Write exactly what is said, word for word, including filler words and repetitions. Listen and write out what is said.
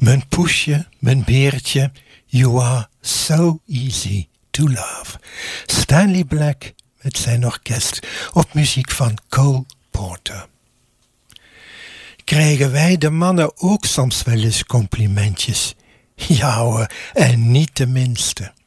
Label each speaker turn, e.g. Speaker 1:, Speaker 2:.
Speaker 1: Mijn poesje, mijn beertje, you are so easy to love. Stanley Black met zijn orkest op muziek van Cole Porter. Krijgen wij de mannen ook soms wel eens complimentjes? Ja hoor, en niet de minste.